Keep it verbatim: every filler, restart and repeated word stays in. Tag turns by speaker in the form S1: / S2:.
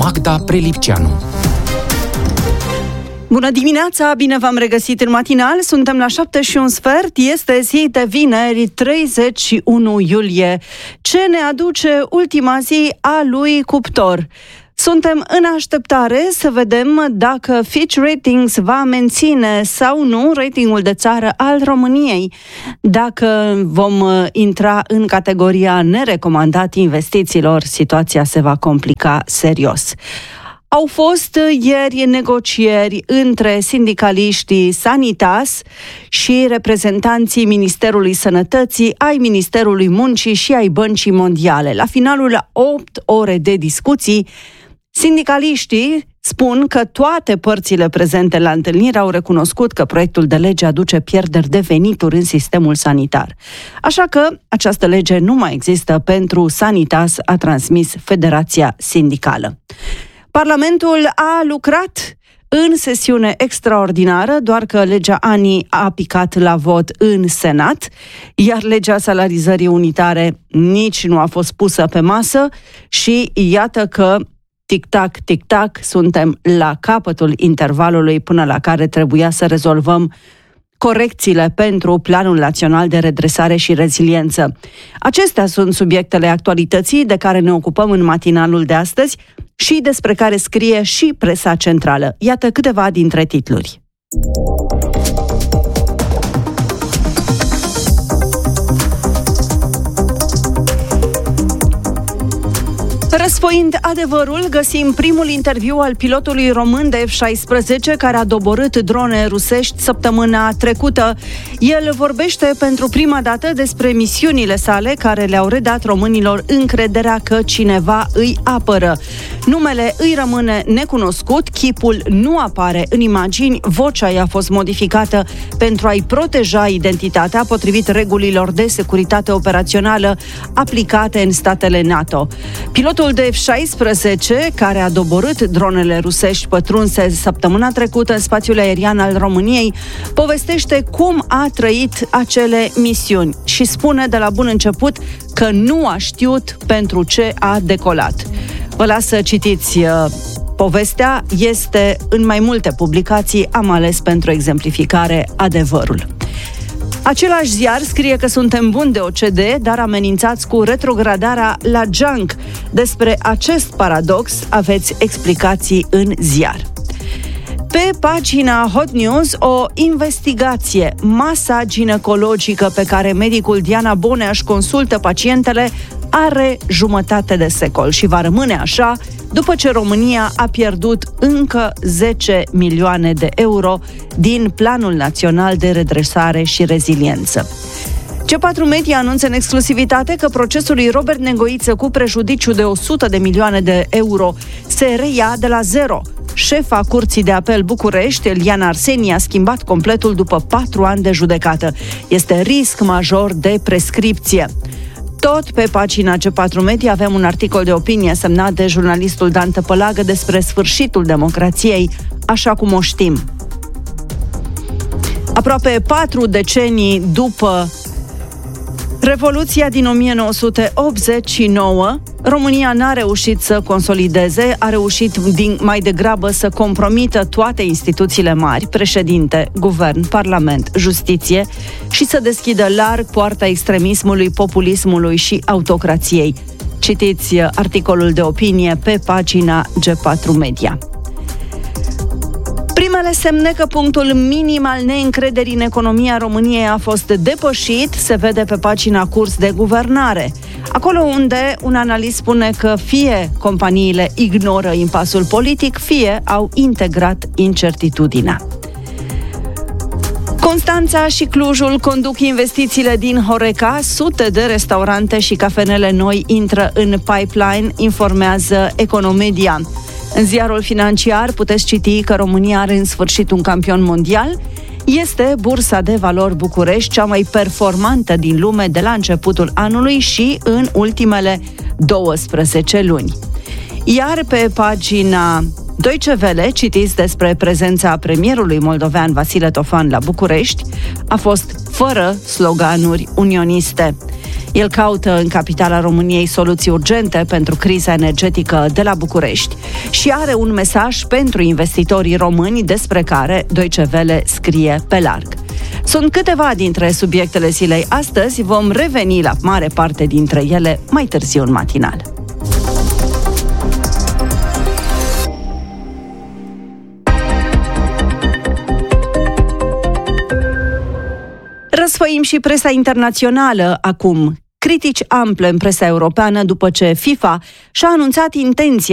S1: Magda Prelipceanu.
S2: Bună dimineața, bine v-am regăsit în matinal, suntem la șapte și un sfert, este zi de vineri, treizeci și unu iulie, ce ne aduce ultima zi a lui Cuptor. Suntem în așteptare să vedem dacă Fitch Ratings va menține sau nu ratingul de țară al României, dacă vom intra în categoria nerecomandat investițiilor, situația se va complica serios. Au fost ieri negocieri între sindicaliștii Sanitas și reprezentanții Ministerului Sănătății, ai Ministerului Muncii și ai Băncii Mondiale. La finalul la opt ore de discuții, sindicaliștii spun că toate părțile prezente la întâlnire au recunoscut că proiectul de lege aduce pierderi de venituri în sistemul sanitar. Așa că această lege nu mai există pentru Sanitas, a transmis Federația Sindicală. Parlamentul a lucrat în sesiune extraordinară, doar că legea A N I a picat la vot în Senat, iar legea salarizării unitare nici nu a fost pusă pe masă și iată că tic-tac, tic-tac, suntem la capătul intervalului până la care trebuia să rezolvăm corecțiile pentru Planul Național de Redresare și Reziliență. Acestea sunt subiectele actualității de care ne ocupăm în matinalul de astăzi și despre care scrie și presa centrală. Iată câteva dintre titluri. Răsfoind adevărul, găsim primul interviu al pilotului român de F șaisprezece care a doborât drone rusești săptămâna trecută. El vorbește pentru prima dată despre misiunile sale care le-au redat românilor încrederea că cineva îi apără. Numele îi rămâne necunoscut, chipul nu apare în imagini, vocea i-a fost modificată pentru a-i proteja identitatea potrivit regulilor de securitate operațională aplicate în statele NATO. Pilotul de F șaisprezece, care a doborât dronele rusești pătrunse săptămâna trecută în spațiul aerian al României, povestește cum a trăit acele misiuni și spune de la bun început că nu a știut pentru ce a decolat. Vă las să citiți uh, povestea, este în mai multe publicații, am ales pentru exemplificare adevărul. Același ziar scrie că suntem buni de O C D E, dar amenințați cu retrogradarea la junk. Despre acest paradox aveți explicații în ziar. Pe pagina Hot News, o investigație. Masa ginecologică pe care medicul Diana Bonea își consultă pacientele are jumătate de secol și va rămâne așa după ce România a pierdut încă zece milioane de euro din Planul Național de Redresare și Reziliență. C patru Media anunță în exclusivitate că procesul lui Robert Negoiță cu prejudiciu de o sută de milioane de euro se reia de la zero. Șefa Curții de Apel București, Eliana Arsenie, a schimbat completul după patru ani de judecată. Este risc major de prescripție. Tot pe pagina C patru Media avem un articol de opinie semnat de jurnalistul Dan Tăpălagă despre sfârșitul democrației, așa cum o știm. Aproape patru decenii după Revoluția din o mie nouă sute optzeci și nouă, România n-a reușit să consolideze, a reușit din, mai degrabă să compromită toate instituțiile mari, președinte, guvern, parlament, justiție și să deschidă larg poarta extremismului, populismului și autocrației. Citiți articolul de opinie pe pagina G patru Media. Primele semne că punctul minim al neîncrederii în economia României a fost depășit se vede pe pagina Curs de Guvernare. Acolo unde un analist spune că fie companiile ignoră impasul politic, fie au integrat incertitudinea. Constanța și Clujul conduc investițiile din Horeca, sute de restaurante și cafenele noi intră în pipeline, informează Economedia. În ziarul financiar puteți citi că România are în sfârșit un campion mondial. Este Bursa de Valori București, cea mai performantă din lume de la începutul anului și în ultimele douăsprezece luni. Iar pe pagina Deutsche Welle citiți despre prezența premierului moldovean Vasile Tofan la București, a fost fără sloganuri unioniste. El caută în capitala României soluții urgente pentru criza energetică de la București și are un mesaj pentru investitorii români despre care Deutsche Welle scrie pe larg. Sunt câteva dintre subiectele zilei astăzi, vom reveni la mare parte dintre ele mai târziu în matinal. Răsfăim și presa internațională acum. Critici ample în presa europeană după ce FIFA și-a anunțat intenția